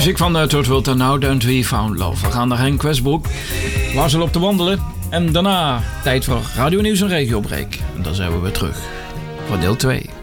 Muziek van Third World and Now Don't We Found Love. We gaan naar Henk Westbroek, waar ze op te wandelen. En daarna tijd voor Radio Nieuws en Regiobreak. En dan zijn we weer terug voor deel 2.